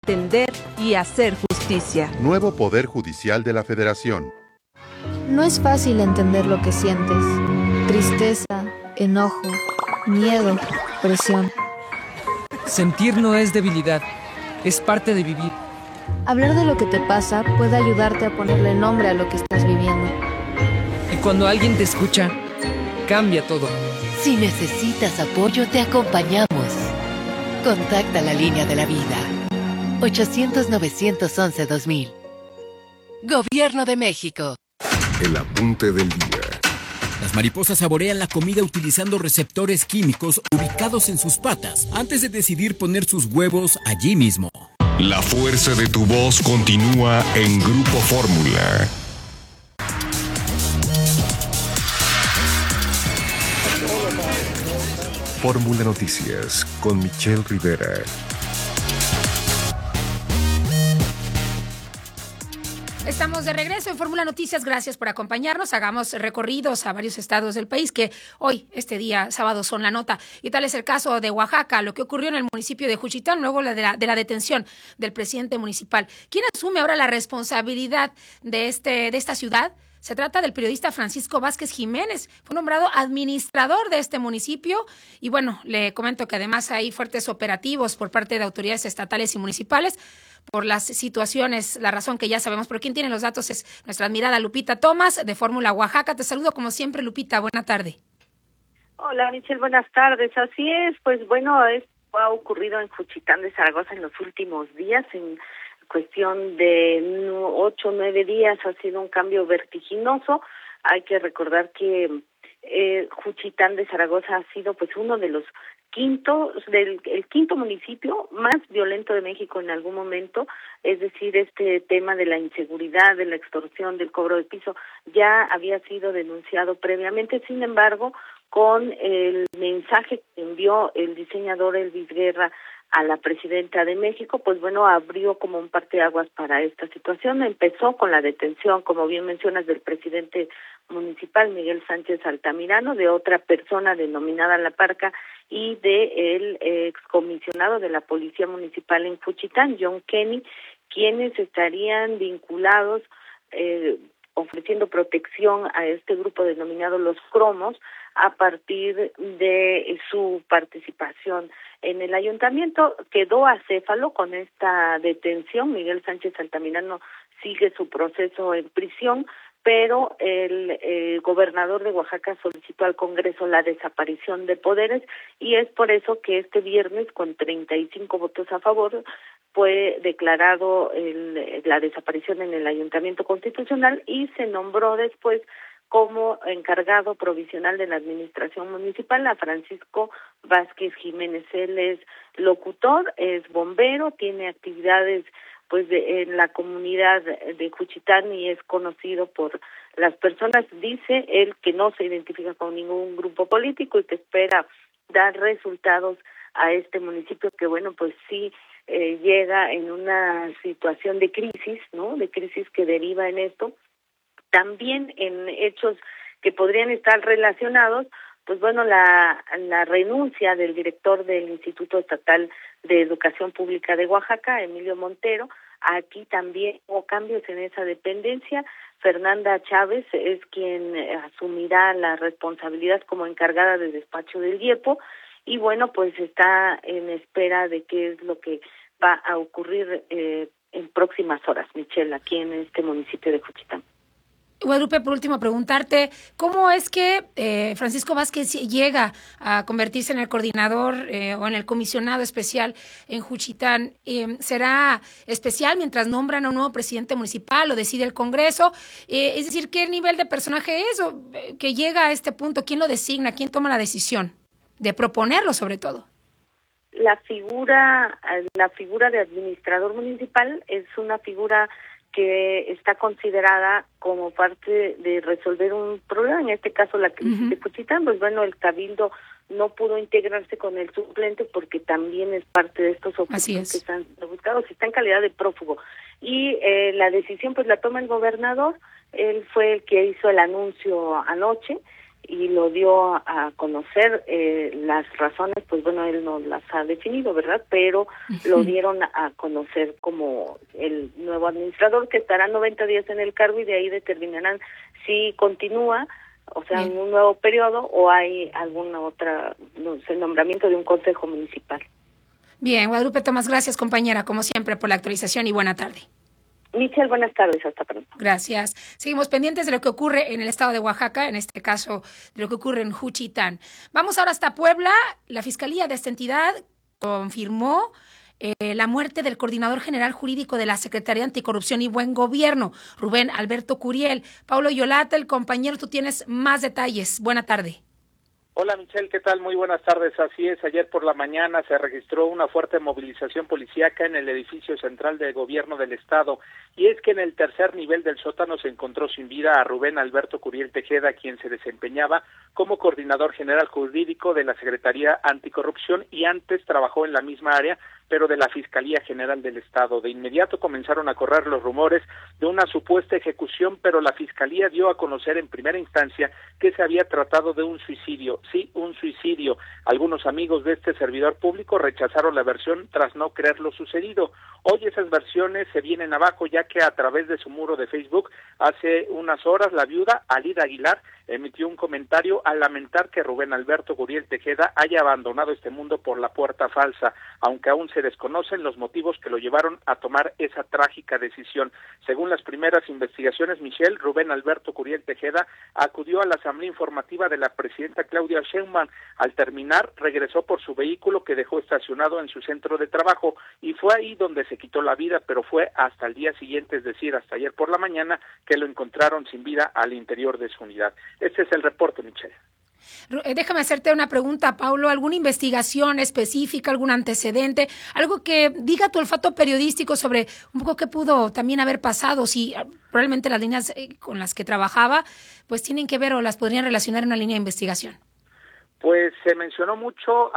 entender y hacer justicia. Nuevo Poder Judicial de la Federación. No es fácil entender lo que sientes. Tristeza, enojo, miedo, presión. Sentir no es debilidad, es parte de vivir. Hablar de lo que te pasa puede ayudarte a ponerle nombre a lo que estás viviendo. Y cuando alguien te escucha, cambia todo. Si necesitas apoyo, te acompañamos. Contacta la línea de la vida. 800-911-2000. Gobierno de México. El apunte del día. Las mariposas saborean la comida utilizando receptores químicos ubicados en sus patas antes de decidir poner sus huevos allí mismo. La fuerza de tu voz continúa en Grupo Fórmula. Fórmula Noticias con Michelle Rivera. Estamos de regreso en Fórmula Noticias. Gracias por acompañarnos. Hagamos recorridos a varios estados del país que hoy, este día, sábado, son la nota. Y tal es el caso de Oaxaca, lo que ocurrió en el municipio de Juchitán, luego de la detención del presidente municipal. ¿Quién asume ahora la responsabilidad de esta ciudad? Se trata del periodista Francisco Vázquez Jiménez. Fue nombrado administrador de este municipio y bueno, le comento que además hay fuertes operativos por parte de autoridades estatales y municipales por las situaciones, la razón que ya sabemos, pero quien tiene los datos es nuestra admirada Lupita Tomás de Fórmula Oaxaca. Te saludo como siempre, Lupita. Buena tarde. Hola, Michelle. Buenas tardes. Así es, pues bueno, esto ha ocurrido en Juchitán de Zaragoza en los últimos días, en cuestión de 8 o 9 días ha sido un cambio vertiginoso. Hay que recordar que Juchitán de Zaragoza ha sido pues uno de los el quinto municipio más violento de México en algún momento, es decir, este tema de la inseguridad, de la extorsión, del cobro de piso, ya había sido denunciado previamente. Sin embargo, con el mensaje que envió el diseñador Elvis Guerra a la presidenta de México, pues bueno, abrió como un parteaguas para esta situación. Empezó con la detención, como bien mencionas, del presidente municipal Miguel Sánchez Altamirano, de otra persona denominada La Parca y de el excomisionado de la Policía Municipal en Juchitán, John Kenny, quienes estarían vinculados ofreciendo protección a este grupo denominado Los Cromos a partir de su participación en el ayuntamiento. Quedó acéfalo con esta detención. Miguel Sánchez Altamirano sigue su proceso en prisión, pero el gobernador de Oaxaca solicitó al Congreso la desaparición de poderes y es por eso que este viernes, con 35 votos a favor, fue declarado la desaparición en el Ayuntamiento Constitucional y se nombró después como encargado provisional de la administración municipal a Francisco Vázquez Jiménez. Él es locutor, es bombero, tiene actividades pues en la comunidad de Juchitán y es conocido por las personas. Dice él que no se identifica con ningún grupo político y que espera dar resultados a este municipio que bueno, pues sí llega en una situación de crisis, ¿no? De crisis que deriva en esto. También en hechos que podrían estar relacionados, pues bueno, la renuncia del director del Instituto Estatal de Educación Pública de Oaxaca, Emilio Montero. Aquí también hubo cambios en esa dependencia. Fernanda Chávez es quien asumirá la responsabilidad como encargada del despacho del IEPO y bueno, pues está en espera de qué es lo que va a ocurrir en próximas horas, Michelle, aquí en este municipio de Juchitán. Guadalupe, por último, preguntarte, ¿cómo es que Francisco Vázquez llega a convertirse en el coordinador o en el comisionado especial en Juchitán? ¿Será especial mientras nombran a un nuevo presidente municipal o decide el Congreso? Es decir, ¿qué nivel de personaje es o que llega a este punto? ¿Quién lo designa? ¿Quién toma la decisión de proponerlo sobre todo? La figura de administrador municipal es una figura que está considerada como parte de resolver un problema, en este caso la crisis de Juchitán. Pues bueno, el Cabildo no pudo integrarse con el suplente porque también es parte de estos objetivos que están buscados, está en calidad de prófugo. Y la decisión pues la toma el gobernador, él fue el que hizo el anuncio anoche y lo dio a conocer. Las razones, pues bueno, él no las ha definido, ¿verdad? Pero lo dieron a conocer como el nuevo administrador, que estará 90 días en el cargo y de ahí determinarán si continúa, o sea, en un nuevo periodo, o hay alguna otra, no sé, nombramiento de un consejo municipal. Bien, Guadalupe Tomás, gracias, compañera, como siempre, por la actualización y buena tarde. Michelle, buenas tardes, hasta pronto. Gracias. Seguimos pendientes de lo que ocurre en el estado de Oaxaca, en este caso de lo que ocurre en Juchitán. Vamos ahora hasta Puebla. La Fiscalía de esta entidad confirmó la muerte del coordinador general jurídico de la Secretaría de Anticorrupción y Buen Gobierno, Rubén Alberto Curiel. Pablo Yolata, el compañero, tú tienes más detalles. Buena tarde. Hola Michelle, ¿qué tal? Muy buenas tardes. Así es, ayer por la mañana se registró una fuerte movilización policíaca en el edificio central del gobierno del estado, y es que en el tercer nivel del sótano se encontró sin vida a Rubén Alberto Curiel Tejeda, quien se desempeñaba como coordinador general jurídico de la Secretaría Anticorrupción y antes trabajó en la misma área, pero de la Fiscalía General del Estado. De inmediato comenzaron a correr los rumores de una supuesta ejecución, pero la Fiscalía dio a conocer en primera instancia que se había tratado de un suicidio. Sí, un suicidio. Algunos amigos de este servidor público rechazaron la versión tras no creer lo sucedido. Hoy esas versiones se vienen abajo, ya que a través de su muro de Facebook, hace unas horas, la viuda Alida Aguilar emitió un comentario al lamentar que Rubén Alberto Curiel Tejeda haya abandonado este mundo por la puerta falsa, aunque aún se desconocen los motivos que lo llevaron a tomar esa trágica decisión. Según las primeras investigaciones, Michelle, Rubén Alberto Curiel Tejeda acudió a la asamblea informativa de la presidenta Claudia Sheinbaum. Al terminar, regresó por su vehículo que dejó estacionado en su centro de trabajo y fue ahí donde se quitó la vida, pero fue hasta el día siguiente, es decir, hasta ayer por la mañana, que lo encontraron sin vida al interior de su unidad. Este es el reporte, Michelle. Déjame hacerte una pregunta, Paulo. ¿Alguna investigación específica, algún antecedente, algo que diga tu olfato periodístico sobre un poco qué pudo también haber pasado? Si probablemente las líneas con las que trabajaba pues tienen que ver o las podrían relacionar en una línea de investigación. Pues se mencionó mucho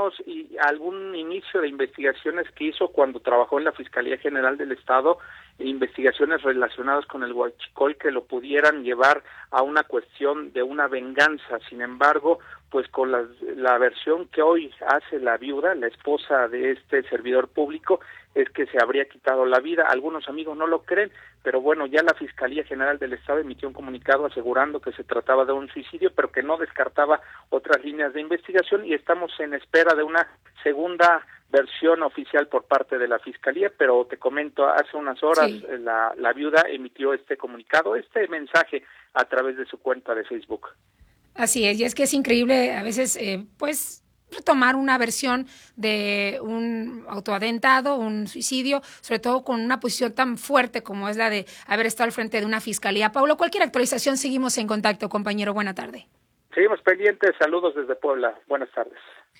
algún inicio de investigaciones que hizo cuando trabajó en la Fiscalía General del Estado, investigaciones relacionadas con el huachicol que lo pudieran llevar a una cuestión de una venganza. Sin embargo, pues con la versión que hoy hace la viuda, la esposa de este servidor público, es que se habría quitado la vida. Algunos amigos no lo creen, pero bueno, ya la Fiscalía General del Estado emitió un comunicado asegurando que se trataba de un suicidio, pero que no descartaba otras líneas de investigación, y estamos en espera de una segunda versión oficial por parte de la Fiscalía, pero te comento, hace unas horas sí, la viuda emitió este comunicado, este mensaje a través de su cuenta de Facebook. Así es, y es que es increíble a veces, pues, retomar una versión de un autoatentado, un suicidio, sobre todo con una posición tan fuerte como es la de haber estado al frente de una fiscalía. Paulo, cualquier actualización, seguimos en contacto, compañero. Buena tarde. Seguimos pendientes. Saludos desde Puebla. Buenas tardes.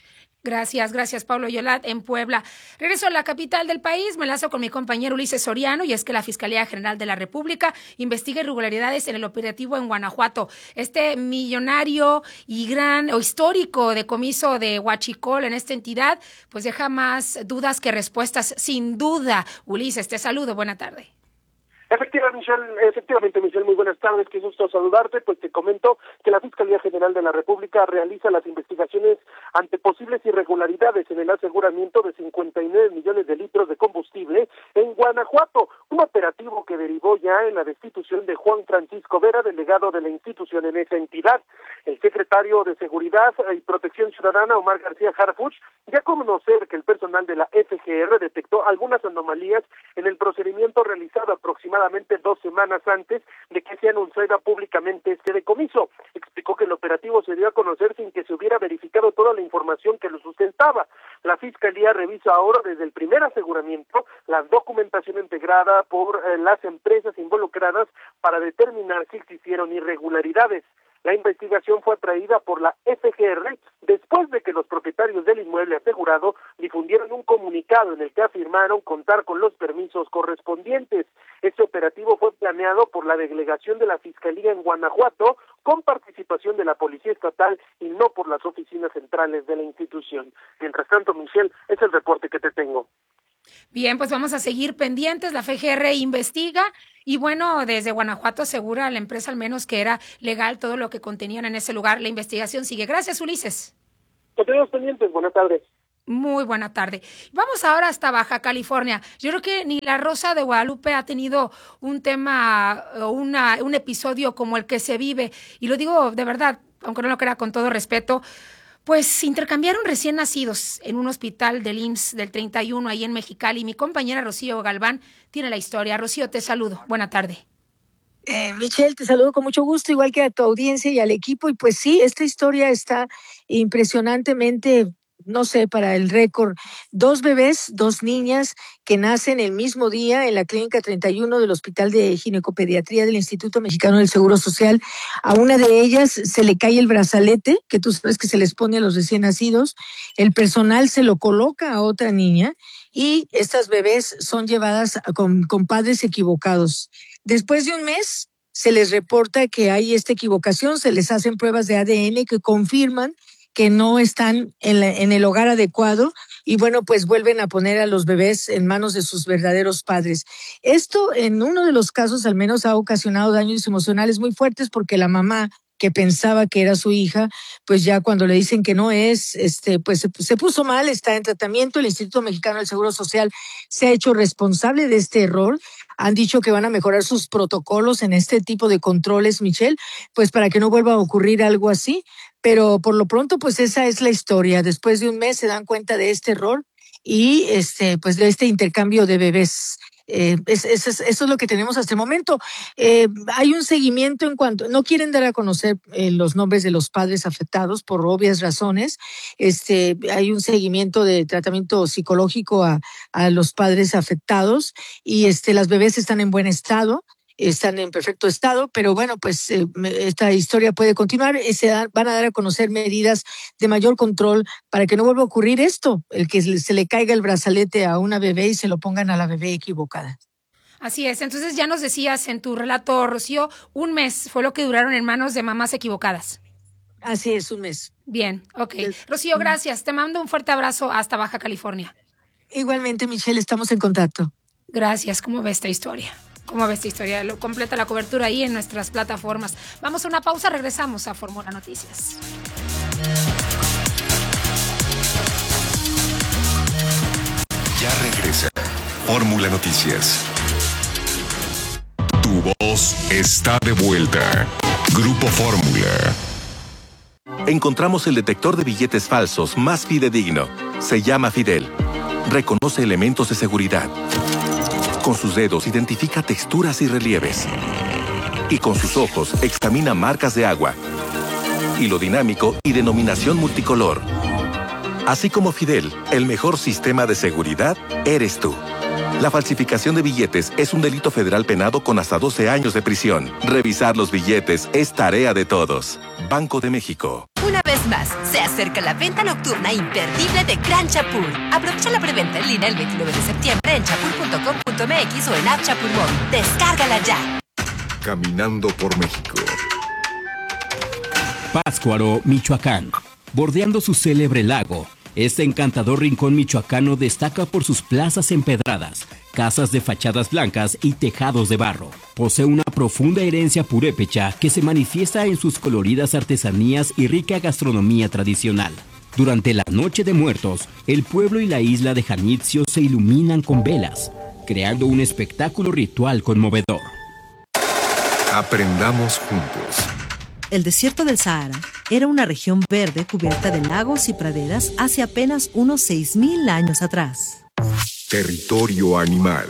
Gracias, Pablo Yolat, en Puebla. Regreso a la capital del país, me enlazo con mi compañero Ulises Soriano, y es que la Fiscalía General de la República investiga irregularidades en el operativo en Guanajuato. Este millonario y gran o histórico decomiso de huachicol en esta entidad, pues deja más dudas que respuestas, sin duda. Ulises, te saludo, buena tarde. Efectivamente, Michelle, muy buenas tardes, qué gusto saludarte. Pues te comento que la Fiscalía General de la República realiza las investigaciones ante posibles irregularidades en el aseguramiento de 59 millones de litros de combustible en Guanajuato, un operativo que derivó ya en la destitución de Juan Francisco Vera, delegado de la institución en esa entidad. El secretario de Seguridad y Protección Ciudadana, Omar García Harfuch, dio a conocer que el personal de la FGR detectó algunas anomalías en el procedimiento realizado aproximadamente 2 semanas antes de que se anunciara públicamente este decomiso. Explicó que el operativo se dio a conocer sin que se hubiera verificado toda la información que lo sustentaba. La Fiscalía revisa ahora desde el primer aseguramiento la documentación integrada por las empresas involucradas para determinar si existieron irregularidades. La investigación fue atraída por la FGR después de que los propietarios del inmueble asegurado difundieron un comunicado en el que afirmaron contar con los permisos correspondientes. Este operativo fue planeado por la delegación de la Fiscalía en Guanajuato con participación de la Policía Estatal y no por las oficinas centrales de la institución. Mientras tanto, Michelle, es el reporte que te tengo. Bien, pues vamos a seguir pendientes. La FGR investiga y bueno, desde Guanajuato asegura a la empresa al menos que era legal todo lo que contenían en ese lugar. La investigación sigue. Gracias, Ulises. Continuamos pendientes. Buenas tardes. Muy buena tarde. Vamos ahora hasta Baja California. Yo creo que ni la Rosa de Guadalupe ha tenido un tema o un episodio como el que se vive. Y lo digo de verdad, aunque no lo crea, con todo respeto. Pues intercambiaron recién nacidos en un hospital del IMSS del 31 ahí en Mexicali. Mi compañera Rocío Galván tiene la historia. Rocío, te saludo. Buena tarde. Michelle, te saludo con mucho gusto, igual que a tu audiencia y al equipo. Y pues sí, esta historia está impresionantemente, no sé, para el récord. 2 bebés, 2 niñas que nacen el mismo día en la clínica 31 del Hospital de Ginecopediatría del Instituto Mexicano del Seguro Social. A una de ellas se le cae el brazalete, que tú sabes que se les pone a los recién nacidos. El personal se lo coloca a otra niña y estas bebés son llevadas con padres equivocados. Después de un mes se les reporta que hay esta equivocación, se les hacen pruebas de ADN que confirman que no están en el hogar adecuado y bueno, pues vuelven a poner a los bebés en manos de sus verdaderos padres. Esto en uno de los casos al menos ha ocasionado daños emocionales muy fuertes porque la mamá que pensaba que era su hija, pues ya cuando le dicen que no es, pues se puso mal, está en tratamiento. El Instituto Mexicano del Seguro Social se ha hecho responsable de este error. Han dicho que van a mejorar sus protocolos en este tipo de controles, Michelle, pues para que no vuelva a ocurrir algo así. Pero por lo pronto, pues esa es la historia. Después de un mes se dan cuenta de este error y pues de este intercambio de bebés. Eso es lo que tenemos hasta el momento. Hay un seguimiento en cuanto, no quieren dar a conocer los nombres de los padres afectados por obvias razones. Hay un seguimiento de tratamiento psicológico a los padres afectados y las bebés están en buen estado. Están en perfecto estado, pero bueno, pues esta historia puede continuar y van a dar a conocer medidas de mayor control para que no vuelva a ocurrir esto, el que se le caiga el brazalete a una bebé y se lo pongan a la bebé equivocada. Así es, entonces ya nos decías en tu relato, Rocío, 1 mes fue lo que duraron en manos de mamás equivocadas. Así es, 1 mes. Bien, ok. Rocío, gracias. Te mando un fuerte abrazo hasta Baja California. Igualmente, Michelle, estamos en contacto. Gracias. ¿Cómo ves esta historia? ¿Cómo ves esta historia? Lo completa la cobertura ahí en nuestras plataformas. Vamos a una pausa, regresamos a Fórmula Noticias. Ya regresa Fórmula Noticias. Tu voz está de vuelta. Grupo Fórmula. Encontramos el detector de billetes falsos más fidedigno. Se llama Fidel. Reconoce elementos de seguridad. Con sus dedos identifica texturas y relieves. Y con sus ojos examina marcas de agua, hilo dinámico y denominación multicolor. Así como Fidel, el mejor sistema de seguridad eres tú. La falsificación de billetes es un delito federal penado con hasta 12 años de prisión. Revisar los billetes es tarea de todos. Banco de México. Una vez más, se acerca la venta nocturna imperdible de Gran Chapur. Aprovecha la preventa en línea el 29 de septiembre en chapur.com.mx o en App Chapur Móvil. Descárgala ya. Caminando por México. Pátzcuaro, Michoacán. Bordeando su célebre lago, este encantador rincón michoacano destaca por sus plazas empedradas, casas de fachadas blancas y tejados de barro. Posee una profunda herencia purépecha que se manifiesta en sus coloridas artesanías y rica gastronomía tradicional. Durante la Noche de Muertos, el pueblo y la isla de Janitzio se iluminan con velas, creando un espectáculo ritual conmovedor. Aprendamos juntos. El desierto del Sahara era una región verde cubierta de lagos y praderas hace apenas unos 6,000 años atrás. Territorio animal.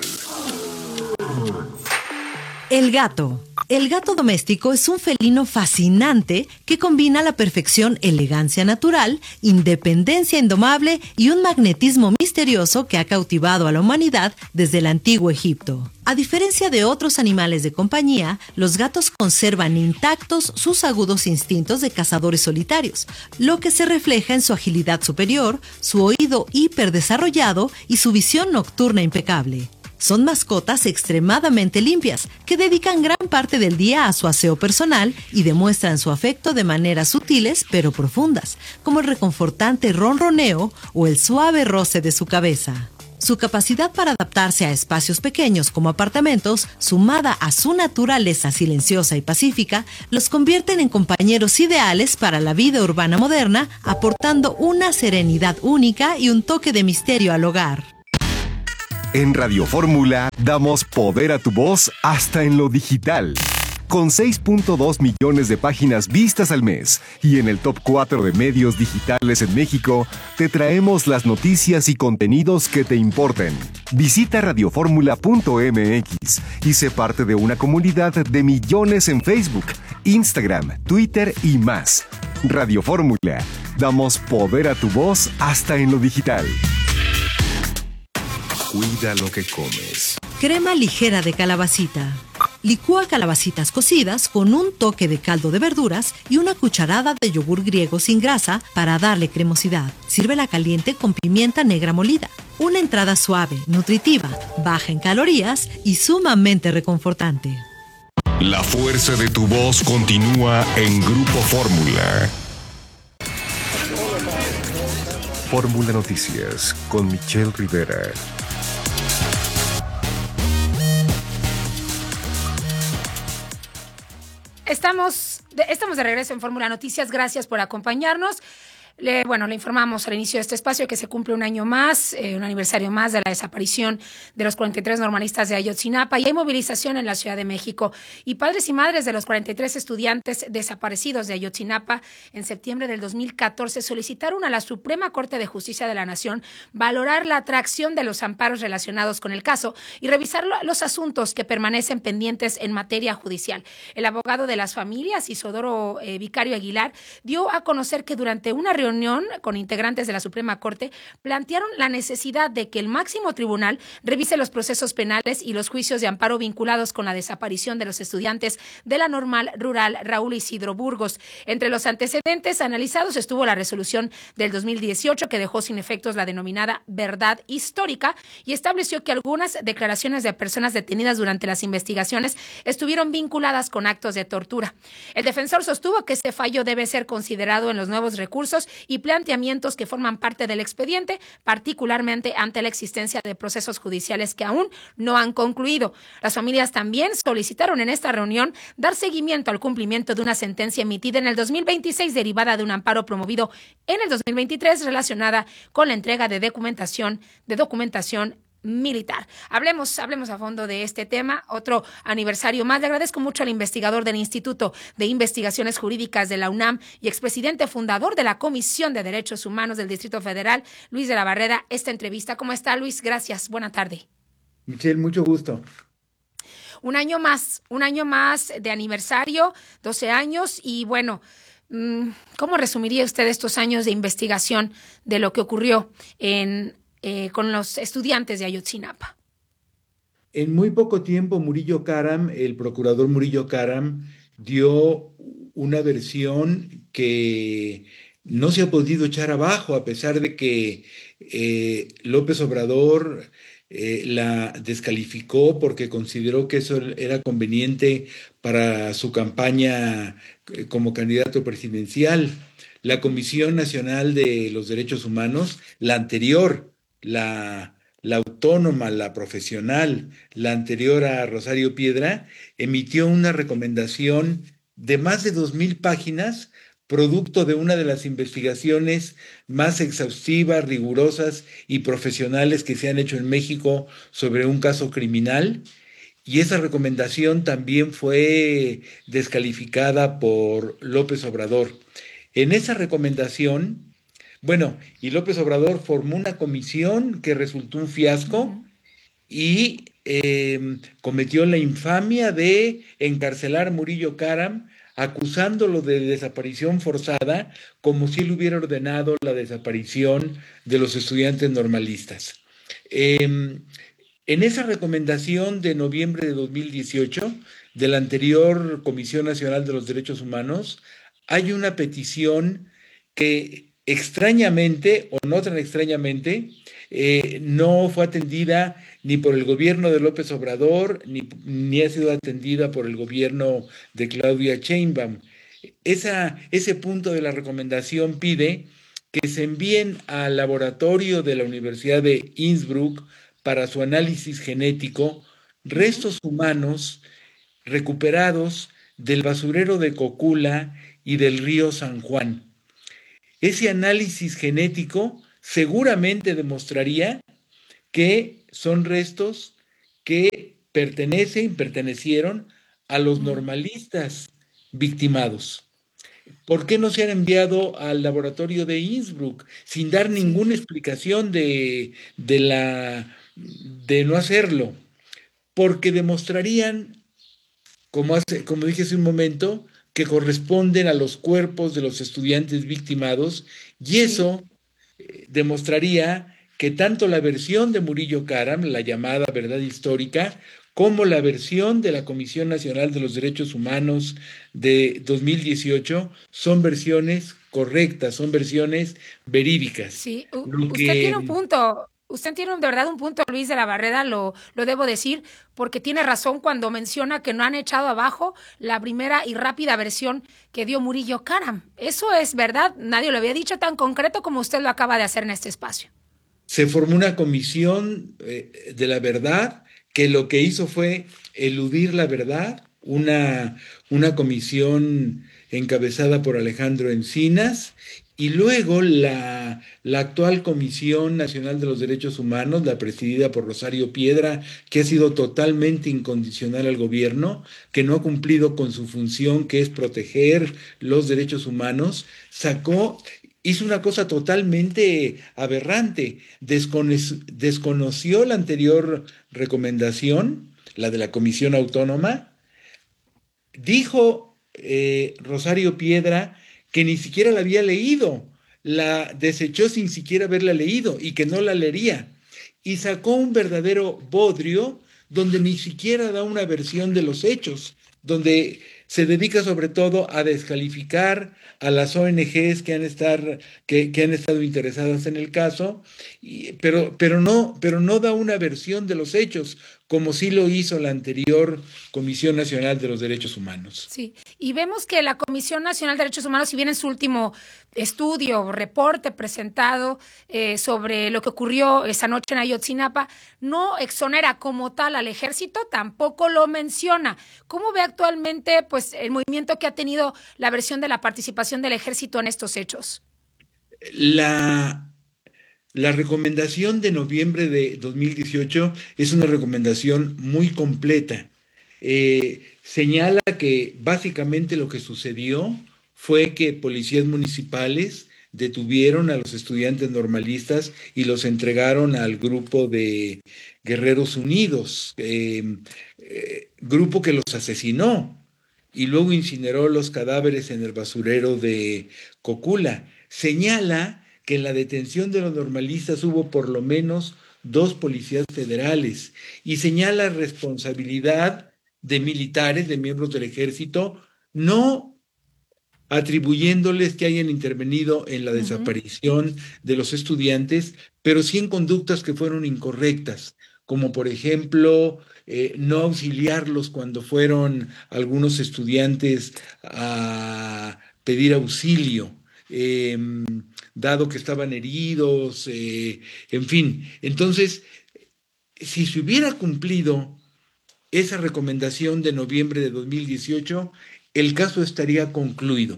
El gato. El gato doméstico es un felino fascinante que combina a la perfección elegancia natural, independencia indomable y un magnetismo misterioso que ha cautivado a la humanidad desde el antiguo Egipto. A diferencia de otros animales de compañía, los gatos conservan intactos sus agudos instintos de cazadores solitarios, lo que se refleja en su agilidad superior, su oído hiperdesarrollado y su visión nocturna impecable. Son mascotas extremadamente limpias, que dedican gran parte del día a su aseo personal y demuestran su afecto de maneras sutiles pero profundas, como el reconfortante ronroneo o el suave roce de su cabeza. Su capacidad para adaptarse a espacios pequeños como apartamentos, sumada a su naturaleza silenciosa y pacífica, los convierten en compañeros ideales para la vida urbana moderna, aportando una serenidad única y un toque de misterio al hogar. En Radio Fórmula damos poder a tu voz hasta en lo digital. Con 6.2 millones de páginas vistas al mes y en el top 4 de medios digitales en México, te traemos las noticias y contenidos que te importen. Visita radioformula.mx y sé parte de una comunidad de millones en Facebook, Instagram, Twitter y más. Radio Fórmula, damos poder a tu voz hasta en lo digital. Cuida lo que comes. Crema ligera de calabacita. Licúa calabacitas cocidas con un toque de caldo de verduras y una cucharada de yogur griego sin grasa para darle cremosidad. Sírvela caliente con pimienta negra molida. Una entrada suave, nutritiva, baja en calorías y sumamente reconfortante. La fuerza de tu voz continúa en Grupo Fórmula. Fórmula Noticias con Michelle Rivera. Estamos de regreso en Fórmula Noticias. Gracias por acompañarnos. Le informamos al inicio de este espacio que se cumple un año más, un aniversario más de la desaparición de los 43 normalistas de Ayotzinapa, y hay movilización en la Ciudad de México. Y padres y madres de los 43 estudiantes desaparecidos de Ayotzinapa en septiembre del 2014 solicitaron a la Suprema Corte de Justicia de la Nación valorar la atracción de los amparos relacionados con el caso y revisar los asuntos que permanecen pendientes en materia judicial. El abogado de las familias, Isodoro Vicario Aguilar, dio a conocer que durante una reunión con integrantes de la Suprema Corte plantearon la necesidad de que el máximo tribunal revise los procesos penales y los juicios de amparo vinculados con la desaparición de los estudiantes de la Normal Rural Raúl Isidro Burgos. Entre los antecedentes analizados estuvo la resolución del 2018 que dejó sin efectos la denominada verdad histórica y estableció que algunas declaraciones de personas detenidas durante las investigaciones estuvieron vinculadas con actos de tortura. El defensor sostuvo que este fallo debe ser considerado en los nuevos recursos y planteamientos que forman parte del expediente, particularmente ante la existencia de procesos judiciales que aún no han concluido. Las familias también solicitaron en esta reunión dar seguimiento al cumplimiento de una sentencia emitida en el 2026 derivada de un amparo promovido en el 2023 relacionada con la entrega de documentación militar. Hablemos a fondo de este tema. Otro aniversario más. Le agradezco mucho al investigador del Instituto de Investigaciones Jurídicas de la UNAM y expresidente fundador de la Comisión de Derechos Humanos del Distrito Federal, Luis de la Barrera, esta entrevista. ¿Cómo está, Luis? Gracias. Buena tarde. Michelle, mucho gusto. Un año más de aniversario, 12 años y bueno, ¿cómo resumiría usted estos años de investigación de lo que ocurrió con los estudiantes de Ayotzinapa? En muy poco tiempo, el procurador Murillo Karam, dio una versión que no se ha podido echar abajo, a pesar de que López Obrador la descalificó porque consideró que eso era conveniente para su campaña como candidato presidencial. La Comisión Nacional de los Derechos Humanos, la anterior, la autónoma, la profesional, la anterior a Rosario Piedra, emitió una recomendación de más de 2,000 páginas, producto de una de las investigaciones más exhaustivas, rigurosas y profesionales que se han hecho en México sobre un caso criminal. Y esa recomendación también fue descalificada por López Obrador. En esa recomendación, y López Obrador formó una comisión que resultó un fiasco y cometió la infamia de encarcelar a Murillo Karam, acusándolo de desaparición forzada, como si él hubiera ordenado la desaparición de los estudiantes normalistas. En esa recomendación de noviembre de 2018 de la anterior Comisión Nacional de los Derechos Humanos, hay una petición que extrañamente o no tan extrañamente no fue atendida ni por el gobierno de López Obrador ni ha sido atendida por el gobierno de Claudia Sheinbaum. Ese punto de la recomendación pide que se envíen al laboratorio de la Universidad de Innsbruck para su análisis genético restos humanos recuperados del basurero de Cocula y del río San Juan. Ese análisis genético seguramente demostraría que son restos que pertenecieron a los normalistas victimados. ¿Por qué no se han enviado al laboratorio de Innsbruck sin dar ninguna explicación de no hacerlo? Porque demostrarían, como dije hace un momento, que corresponden a los cuerpos de los estudiantes victimados, y eso demostraría que tanto la versión de Murillo Karam, la llamada verdad histórica, como la versión de la Comisión Nacional de los Derechos Humanos de 2018 son versiones correctas, son versiones verídicas. Sí, usted tiene un punto. Usted tiene de verdad un punto, Luis de la Barrera, lo debo decir, porque tiene razón cuando menciona que no han echado abajo la primera y rápida versión que dio Murillo Karam. Eso es verdad, nadie lo había dicho tan concreto como usted lo acaba de hacer en este espacio. Se formó una comisión de la verdad que lo que hizo fue eludir la verdad, una comisión encabezada por Alejandro Encinas, y luego la actual Comisión Nacional de los Derechos Humanos, la presidida por Rosario Piedra, que ha sido totalmente incondicional al gobierno, que no ha cumplido con su función, que es proteger los derechos humanos, hizo una cosa totalmente aberrante, desconoció la anterior recomendación, la de la Comisión Autónoma, dijo Rosario Piedra que ni siquiera la había leído, la desechó sin siquiera haberla leído y que no la leería, y sacó un verdadero bodrio donde ni siquiera da una versión de los hechos, donde se dedica sobre todo a descalificar a las ONGs que han estado interesadas en el caso, pero no da una versión de los hechos, como sí lo hizo la anterior Comisión Nacional de los Derechos Humanos. Sí, y vemos que la Comisión Nacional de Derechos Humanos, si bien en su último estudio o reporte presentado sobre lo que ocurrió esa noche en Ayotzinapa, no exonera como tal al ejército, tampoco lo menciona. ¿Cómo ve actualmente pues el movimiento que ha tenido la versión de la participación del ejército en estos hechos? La recomendación de noviembre de 2018 es una recomendación muy completa. Señala que básicamente lo que sucedió fue que policías municipales detuvieron a los estudiantes normalistas y los entregaron al grupo de Guerreros Unidos, grupo que los asesinó y luego incineró los cadáveres en el basurero de Cocula. Señala que en la detención de los normalistas hubo por lo menos 2 policías federales y señala responsabilidad de militares, de miembros del ejército, no atribuyéndoles que hayan intervenido en la desaparición de los estudiantes, pero sí en conductas que fueron incorrectas, como por ejemplo no auxiliarlos cuando fueron algunos estudiantes a pedir auxilio, dado que estaban heridos, en fin. Entonces, si se hubiera cumplido esa recomendación de noviembre de 2018, el caso estaría concluido.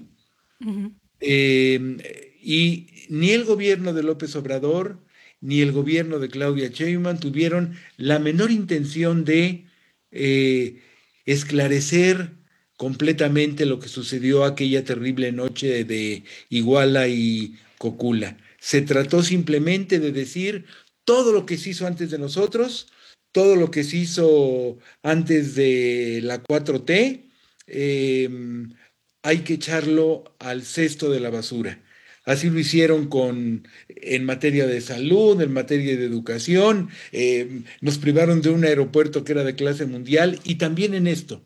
Y ni el gobierno de López Obrador, ni el gobierno de Claudia Sheinbaum tuvieron la menor intención de esclarecer completamente lo que sucedió aquella terrible noche de Iguala y Cocula. Se trató simplemente de decir todo lo que se hizo antes de nosotros, todo lo que se hizo antes de la 4T, hay que echarlo al cesto de la basura. Así lo hicieron en materia de salud, en materia de educación, nos privaron de un aeropuerto que era de clase mundial, y también en esto,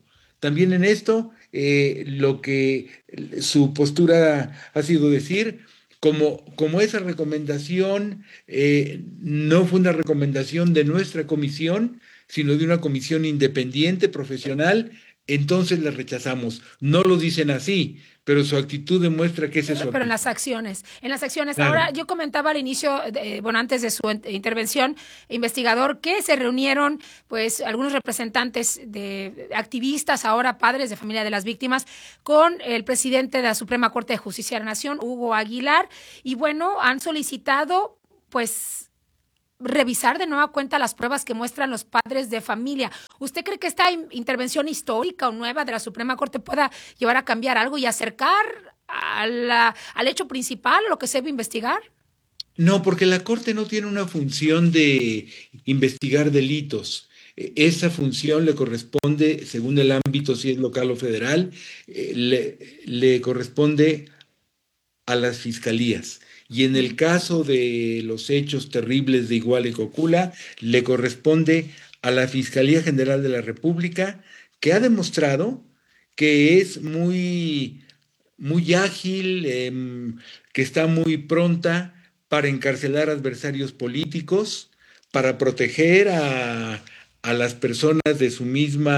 lo que su postura ha sido decir, como esa recomendación no fue una recomendación de nuestra comisión, sino de una comisión independiente, profesional, entonces las rechazamos. No lo dicen así, pero su actitud demuestra que ese es su Pero en actitud. las acciones. Claro. Ahora, yo comentaba al inicio, antes de su intervención, investigador, que se reunieron, pues, algunos representantes de activistas, ahora padres de familia de las víctimas, con el presidente de la Suprema Corte de Justicia de la Nación, Hugo Aguilar, y bueno, han solicitado, pues, revisar de nueva cuenta las pruebas que muestran los padres de familia. ¿Usted cree que esta intervención histórica o nueva de la Suprema Corte pueda llevar a cambiar algo y acercar al hecho principal, lo que se debe investigar? No, porque la Corte no tiene una función de investigar delitos. Esa función le corresponde, según el ámbito, si es local o federal, le corresponde a las fiscalías. Y en el caso de los hechos terribles de Iguala y Cocula, le corresponde a la Fiscalía General de la República, que ha demostrado que es muy ágil, que está muy pronta para encarcelar adversarios políticos, para proteger a las personas de su mismo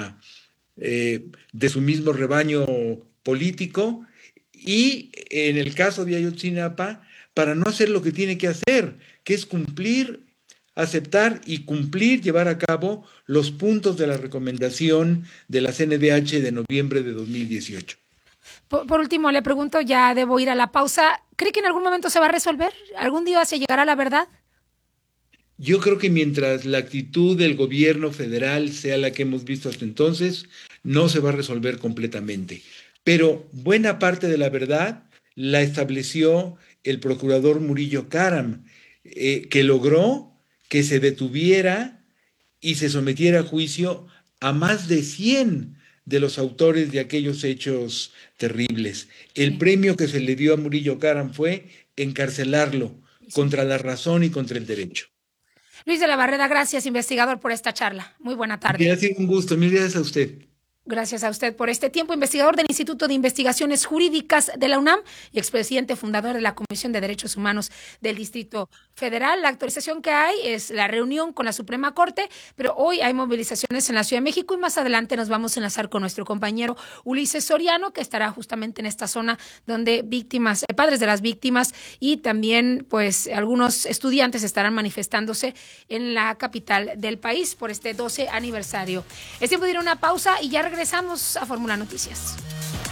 rebaño político, y en el caso de Ayotzinapa, para no hacer lo que tiene que hacer, que es cumplir, aceptar y cumplir, llevar a cabo los puntos de la recomendación de la CNDH de noviembre de 2018. Por último, le pregunto, ya debo ir a la pausa, ¿cree que en algún momento se va a resolver? ¿Algún día se llegará a la verdad? Yo creo que mientras la actitud del gobierno federal sea la que hemos visto hasta entonces, no se va a resolver completamente. Pero buena parte de la verdad la estableció el procurador Murillo Karam, que logró que se detuviera y se sometiera a juicio a más de 100 de los autores de aquellos hechos terribles. El premio que se le dio a Murillo Karam fue encarcelarlo contra la razón y contra el derecho. Luis de la Barrera, gracias, investigador, por esta charla. Muy buena tarde. Ha sido un gusto. Mil gracias a usted. Gracias a usted por este tiempo, investigador del Instituto de Investigaciones Jurídicas de la UNAM y expresidente fundador de la Comisión de Derechos Humanos del Distrito Federal. La actualización que hay es la reunión con la Suprema Corte, pero hoy hay movilizaciones en la Ciudad de México y más adelante nos vamos a enlazar con nuestro compañero Ulises Soriano, que estará justamente en esta zona donde padres de las víctimas y también pues algunos estudiantes estarán manifestándose en la capital del país por este 12 aniversario. Es tiempo de ir a una pausa y ya regresamos a Fórmula Noticias.